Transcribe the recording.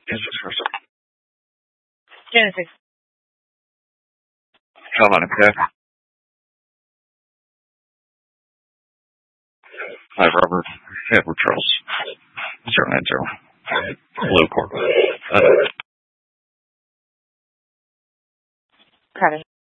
Genesis first. Genesis. Carolina Cadet. Hi, Robert. Edward Charles. 090. Hello, Court. Travis.